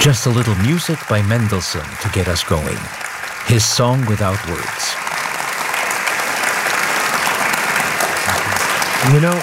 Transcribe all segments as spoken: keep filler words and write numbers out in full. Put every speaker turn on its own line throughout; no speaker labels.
Just a little music by Mendelssohn to get us going. His Song Without Words.
You know,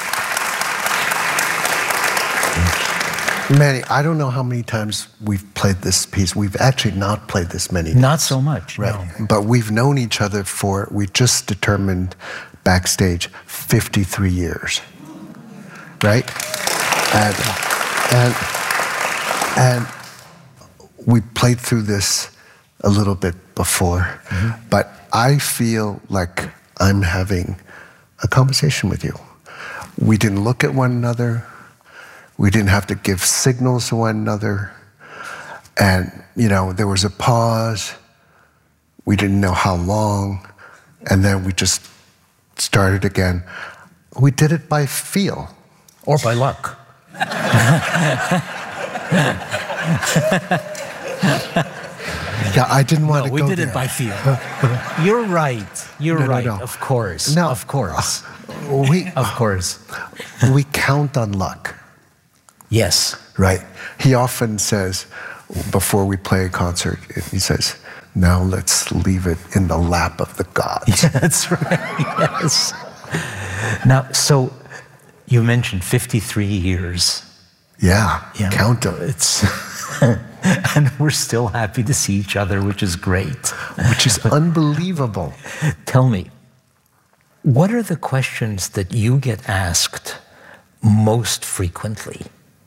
Manny, I don't know how many times we've played this piece. We've actually not played this many times.
Not so much,
right?
No.
But we've known each other for, we just determined backstage, fifty-three years, right? And, and, and we played through this a little bit before, mm-hmm. but I feel like I'm having a conversation with you. We didn't look at one another. We didn't have to give signals to one another. And, you know, there was a pause. We didn't know how long. And then we just started again. We did it by feel.
Or by luck.
Yeah, I didn't want
no,
to
we
go
did
there.
it by feel. You're right. You're
no, no,
right.
No.
Of course.
No.
Of course.
We,
of course.
We count on luck.
Yes.
Right. He often says, before we play a concert, he says, now let's leave it in the lap of the gods.
Yeah, that's right. Yes. Now, so you mentioned fifty-three years.
Yeah.
Yeah.
Count them.
It's and we're still happy to see each other, which is great.
Which is but unbelievable.
Tell me, what are the questions that you get asked most frequently?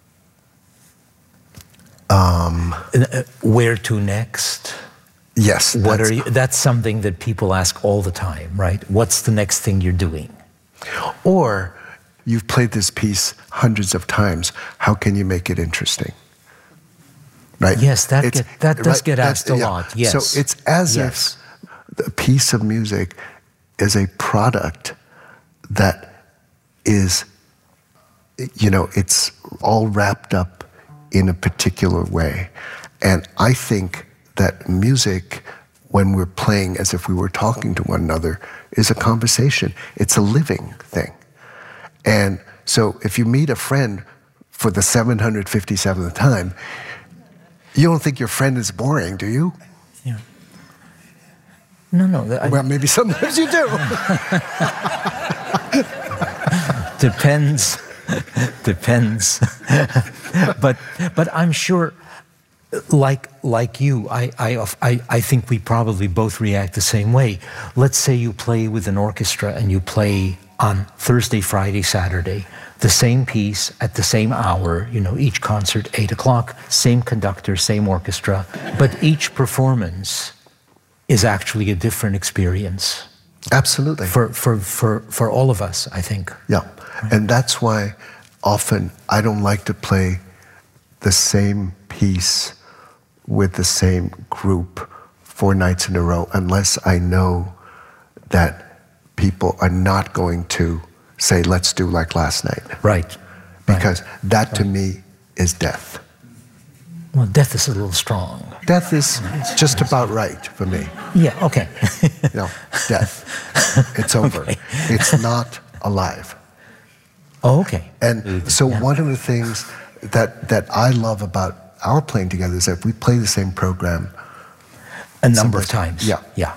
Um,
Where to next?
Yes.
What are you? That's something that people ask all the time, right? What's the next thing you're doing?
Or you've played this piece hundreds of times. How can you make it interesting? Right?
Yes, that get, that does
right,
get asked a
yeah.
lot. Yes.
So it's as
yes.
if a piece of music is a product that is, you know, it's all wrapped up in a particular way. And I think that music, when we're playing as if we were talking to one another, is a conversation. It's a living thing. And so if you meet a friend for the seven hundred fifty-seventh time, you don't think your friend is boring, do you?
Yeah. No, no. I,
well, maybe sometimes you do.
Depends. Depends. but but I'm sure, like like you, I, I I I think we probably both react the same way. Let's say you play with an orchestra and you play on Thursday, Friday, Saturday, the same piece at the same hour, you know, each concert, eight o'clock, same conductor, same orchestra, but each performance is actually a different experience.
Absolutely.
For, for, for, for all of us, I think.
Yeah, right. And that's why often I don't like to play the same piece with the same group four nights in a row unless I know that people are not going to say, let's do like last night.
Right.
Because
right.
that
right.
to me is death.
Well, death is a little strong.
Death is just about right for me.
Yeah, okay.
You know, death. It's over. Okay. It's not alive.
Oh, okay.
And so yeah. one of the things that, that I love about our playing together is that we play the same program.
A number of times.
Yeah.
Yeah.